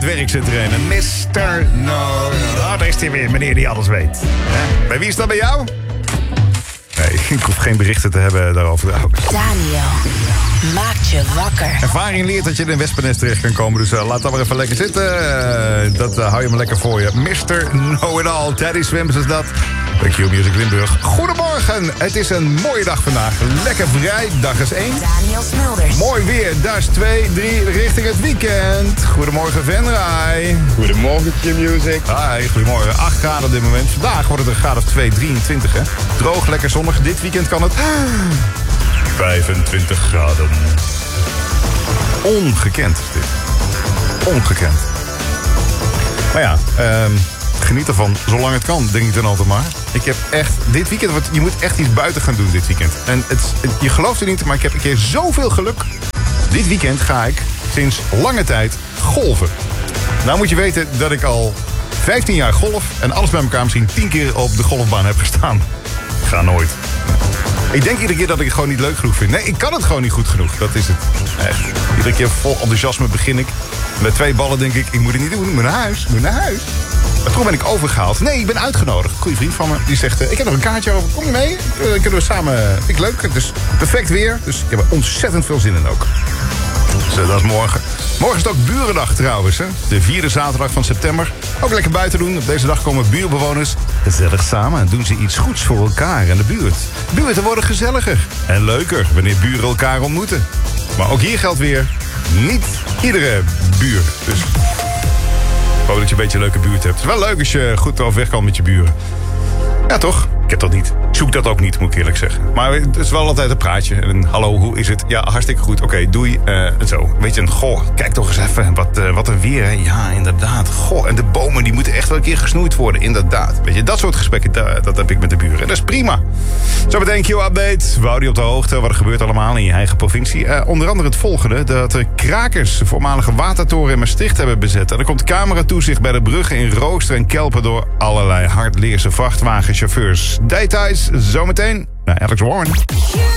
werk zit er een. Mr. No. Daar is hij weer, meneer die alles weet. Bij wie is dat bij jou? Nee, ik hoef geen berichten te hebben daarover trouwens. Daniel maakt je wakker. Ervaring leert dat je in een wespennest terecht kan komen. Dus laat dat maar even lekker zitten. Dat hou je maar lekker voor je. Mr. Know-it-all. Teddy Swims is dat. Bij Q-Music Limburg. Goedemorgen. Het is een mooie dag vandaag. Lekker vrij. Dag is 1. Daniel Smulders. Mooi weer. Dag is 2, 3. Richting het weekend. Goedemorgen Venray. Goedemorgen Q-Music. Hi, goedemorgen. 8 graden op dit moment. Vandaag wordt het een graad of 2, 23 hè. Droog, lekker zonnig. Dit weekend kan het 25 graden. Ongekend is dit. Ongekend. Maar ja, geniet ervan zolang het kan, denk ik dan altijd maar. Ik heb echt, dit weekend, je moet echt iets buiten gaan doen dit weekend. En je gelooft het niet, maar ik heb een keer zoveel geluk. Dit weekend ga ik sinds lange tijd golven. Nou moet je weten dat ik al 15 jaar golf en alles bij elkaar misschien 10 keer op de golfbaan heb gestaan. Ik ga nooit. Ik denk iedere keer dat ik het gewoon niet leuk genoeg vind. Nee, ik kan het gewoon niet goed genoeg. Dat is het. Echt. Iedere keer vol enthousiasme begin ik. Met 2 ballen denk ik moet het niet doen. Ik moet naar huis. Ik moet naar huis. Maar toen ben ik overgehaald. Nee, ik ben uitgenodigd. Een goede vriend van me. Die zegt, ik heb nog een kaartje over. Kom je mee? Kunnen we samen... Vind ik leuk. Het is perfect weer. Dus ik heb er ontzettend veel zin in ook. Dus dat is morgen. Morgen is het ook Burendag trouwens. Hè? De 4e zaterdag van september. Ook lekker buiten doen. Op deze dag komen buurbewoners gezellig samen. En doen ze iets goeds voor elkaar en de buurt. Buurten worden gezelliger en leuker wanneer buren elkaar ontmoeten. Maar ook hier geldt weer, niet iedere buur. Dus ik hoop dat je een beetje een leuke buurt hebt. Het is wel leuk als je goed overweg kan met je buren. Ja, toch? Ik heb dat niet. Ik zoek dat ook niet, moet ik eerlijk zeggen. Maar het is wel altijd een praatje. En hallo, hoe is het? Ja, hartstikke goed. Oké, doei. Zo. Weet je, goh, kijk toch eens even. Wat een weer, hè? Ja, inderdaad. Goh, en de bomen, die moeten echt wel een keer gesnoeid worden. Inderdaad. Weet je, dat soort gesprekken, dat heb ik met de buren. En dat is prima. Zo meteen Q-update. We houden je op de hoogte. Wat er gebeurt allemaal in je eigen provincie. Onder andere het volgende. Dat de krakers de voormalige watertoren in Maastricht hebben bezet. En er komt cameratoezicht bij de bruggen in Rooster en Kelpen door allerlei hardleerse vrachtwagenchauffeurs. Details zometeen naar Alex Warren.